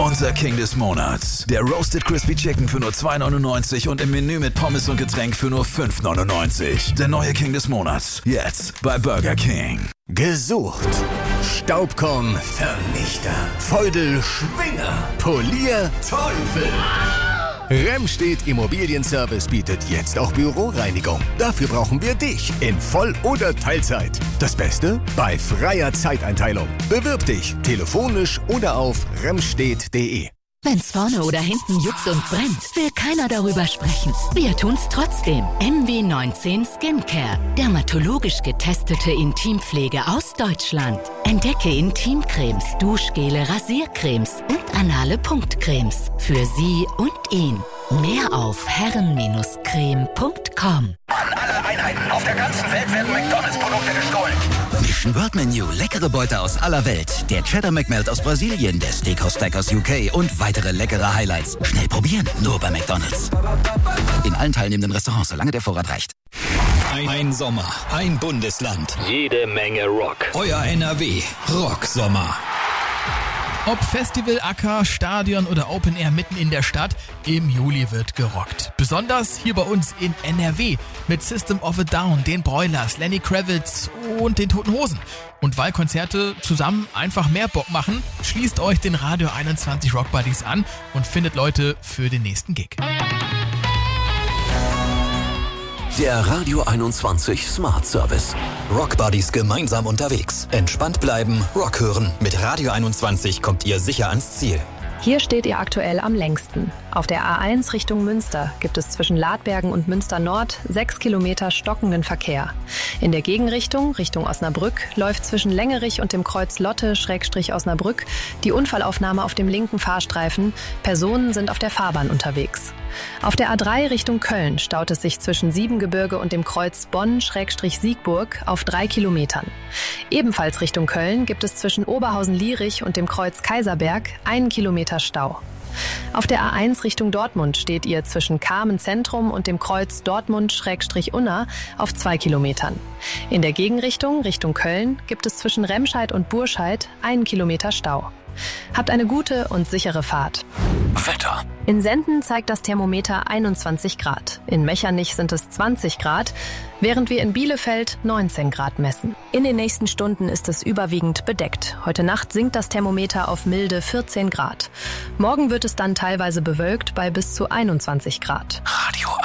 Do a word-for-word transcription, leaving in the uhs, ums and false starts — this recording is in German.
Unser King des Monats. Der Roasted Crispy Chicken für nur zwei neunundneunzig und im Menü mit Pommes und Getränk für nur fünf neunundneunzig. Der neue King des Monats. Jetzt bei Burger King. Gesucht. Staubkorn Vernichter. Feudel Schwinger. Polier Teufel. Remstedt Immobilienservice bietet jetzt auch Büroreinigung. Dafür brauchen wir dich in Voll- oder Teilzeit. Das Beste? Bei freier Zeiteinteilung. Bewirb dich telefonisch oder auf remstedt punkt de. Wenn's vorne oder hinten juckt und brennt, will keiner darüber sprechen. Wir tun's trotzdem. M W neunzehn Skincare. Dermatologisch getestete Intimpflege aus Deutschland. Entdecke Intimcremes, Duschgele, Rasiercremes und anale Punktcremes. Für Sie und ihn. Mehr auf herren creme punkt com. An alle Einheiten auf der ganzen Welt werden McDonalds-Produkte gestohlen. Mission World Menu, leckere Beute aus aller Welt. Der Cheddar McMelt aus Brasilien, der Steakhouse Stack aus U K und weitere leckere Highlights. Schnell probieren, nur bei McDonalds. In allen teilnehmenden Restaurants, solange der Vorrat reicht. Ein, ein Sommer, ein Bundesland. Jede Menge Rock. Euer N R W, Rocksommer. Ob Festival, Acker, Stadion oder Open Air mitten in der Stadt, im Juli wird gerockt. Besonders hier bei uns in N R W mit System of a Down, den Broilers, Lenny Kravitz und den Toten Hosen. Und weil Konzerte zusammen einfach mehr Bock machen, schließt euch den Radio einundzwanzig Rock Buddies an und findet Leute für den nächsten Gig. Der Radio einundzwanzig Smart Service. Rock Buddies gemeinsam unterwegs. Entspannt bleiben, Rock hören. Mit Radio einundzwanzig kommt ihr sicher ans Ziel. Hier steht ihr aktuell am längsten. Auf der A eins Richtung Münster gibt es zwischen Ladbergen und Münster Nord sechs Kilometer stockenden Verkehr. In der Gegenrichtung, Richtung Osnabrück, läuft zwischen Längerich und dem Kreuz Lotte-Osnabrück die Unfallaufnahme auf dem linken Fahrstreifen. Personen sind auf der Fahrbahn unterwegs. Auf der A drei Richtung Köln staut es sich zwischen Siebengebirge und dem Kreuz Bonn-Siegburg auf drei Kilometern. Ebenfalls Richtung Köln gibt es zwischen Oberhausen-Lierich und dem Kreuz Kaiserberg einen Kilometer Stau. Auf der A eins Richtung Dortmund steht ihr zwischen Kamen Zentrum und dem Kreuz Dortmund-Unna auf zwei Kilometern. In der Gegenrichtung, Richtung Köln, gibt es zwischen Remscheid und Burscheid einen Kilometer Stau. Habt eine gute und sichere Fahrt. Wetter. In Senden zeigt das Thermometer einundzwanzig Grad. In Mechernich sind es zwanzig Grad, während wir in Bielefeld neunzehn Grad messen. In den nächsten Stunden ist es überwiegend bedeckt. Heute Nacht sinkt das Thermometer auf milde vierzehn Grad. Morgen wird es dann teilweise bewölkt bei bis zu einundzwanzig Grad. Radio